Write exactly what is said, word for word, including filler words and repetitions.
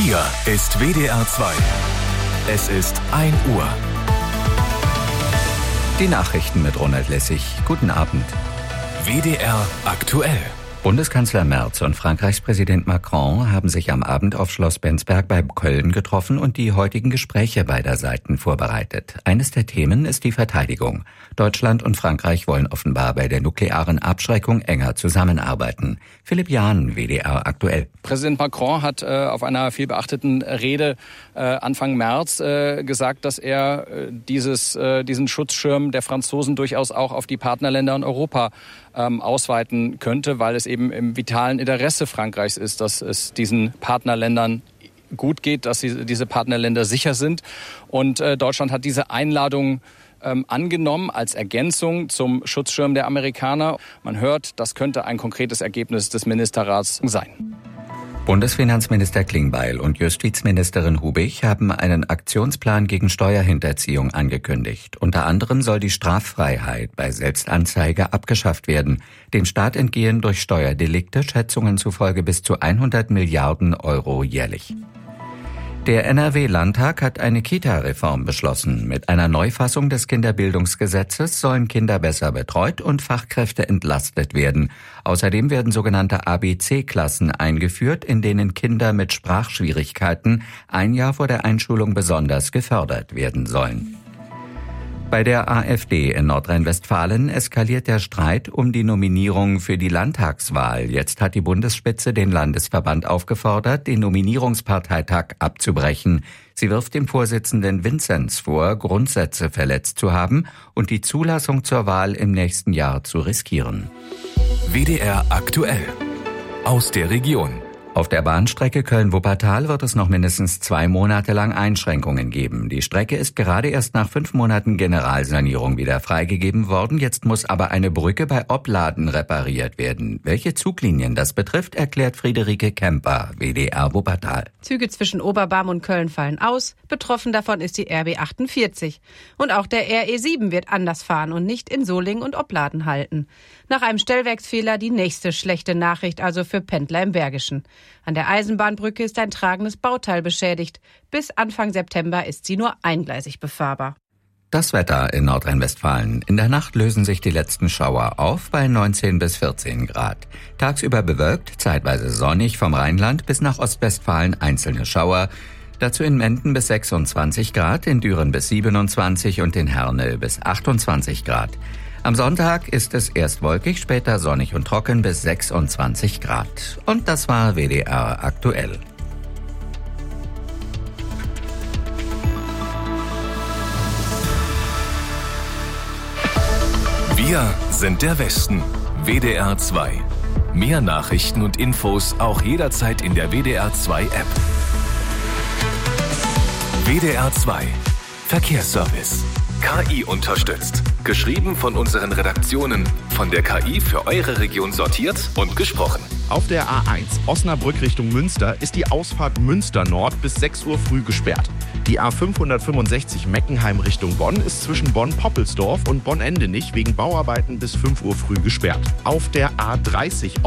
Hier ist W D R zwei. Es ist ein Uhr. Die Nachrichten mit Ronald Lessig. Guten Abend. W D R aktuell. Bundeskanzler Merz und Frankreichs Präsident Macron haben sich am Abend auf Schloss Bensberg bei Köln getroffen und die heutigen Gespräche beider Seiten vorbereitet. Eines der Themen ist die Verteidigung. Deutschland und Frankreich wollen offenbar bei der nuklearen Abschreckung enger zusammenarbeiten. Philipp Jahn, W D R aktuell. Präsident Macron hat äh, auf einer vielbeachteten Rede äh, Anfang März äh, gesagt, dass er äh, dieses, äh, diesen Schutzschirm der Franzosen durchaus auch auf die Partnerländer in Europa ähm, ausweiten könnte, weil es eben im vitalen Interesse Frankreichs ist, dass es diesen Partnerländern gut geht, dass sie, diese Partnerländer sicher sind. Und äh, Deutschland hat diese Einladung ähm, angenommen als Ergänzung zum Schutzschirm der Amerikaner. Man hört, das könnte ein konkretes Ergebnis des Ministerrats sein. Bundesfinanzminister Klingbeil und Justizministerin Hubig haben einen Aktionsplan gegen Steuerhinterziehung angekündigt. Unter anderem soll die Straffreiheit bei Selbstanzeige abgeschafft werden. Dem Staat entgehen durch Steuerdelikte Schätzungen zufolge bis zu hundert Milliarden Euro jährlich. Der N R W-Landtag hat eine Kita-Reform beschlossen. Mit einer Neufassung des Kinderbildungsgesetzes sollen Kinder besser betreut und Fachkräfte entlastet werden. Außerdem werden sogenannte A B C-Klassen eingeführt, in denen Kinder mit Sprachschwierigkeiten ein Jahr vor der Einschulung besonders gefördert werden sollen. Bei der AfD in Nordrhein-Westfalen eskaliert der Streit um die Nominierung für die Landtagswahl. Jetzt hat die Bundesspitze den Landesverband aufgefordert, den Nominierungsparteitag abzubrechen. Sie wirft dem Vorsitzenden Vinzenz vor, Grundsätze verletzt zu haben und die Zulassung zur Wahl im nächsten Jahr zu riskieren. W D R aktuell. Aus der Region. Auf der Bahnstrecke Köln-Wuppertal wird es noch mindestens zwei Monate lang Einschränkungen geben. Die Strecke ist gerade erst nach fünf Monaten Generalsanierung wieder freigegeben worden. Jetzt muss aber eine Brücke bei Opladen repariert werden. Welche Zuglinien das betrifft, erklärt Friederike Kemper, W D R Wuppertal. Züge zwischen Oberbarm und Köln fallen aus. Betroffen davon ist die R B achtundvierzig. Und auch der R E sieben wird anders fahren und nicht in Solingen und Opladen halten. Nach einem Stellwerksfehler die nächste schlechte Nachricht also für Pendler im Bergischen. An der Eisenbahnbrücke ist ein tragendes Bauteil beschädigt. Bis Anfang September ist sie nur eingleisig befahrbar. Das Wetter in Nordrhein-Westfalen. In der Nacht lösen sich die letzten Schauer auf bei neunzehn bis vierzehn Grad. Tagsüber bewölkt, zeitweise sonnig vom Rheinland bis nach Ostwestfalen einzelne Schauer. Dazu in Menden bis sechsundzwanzig Grad, in Düren bis siebenundzwanzig und in Herne bis achtundzwanzig Grad. Am Sonntag ist es erst wolkig, später sonnig und trocken bis sechsundzwanzig Grad. Und das war W D R aktuell. Wir sind der Westen. W D R zwei. Mehr Nachrichten und Infos auch jederzeit in der W D R zwei App. W D R zwei. Verkehrsservice. K I unterstützt. Geschrieben von unseren Redaktionen. Von der K I für eure Region sortiert und gesprochen. Auf der A eins Osnabrück Richtung Münster ist die Ausfahrt Münster Nord bis sechs Uhr früh gesperrt. Die A fünfhundertfünfundsechzig Meckenheim Richtung Bonn ist zwischen Bonn-Poppelsdorf und Bonn-Endenich wegen Bauarbeiten bis fünf Uhr früh gesperrt. Auf der A dreißig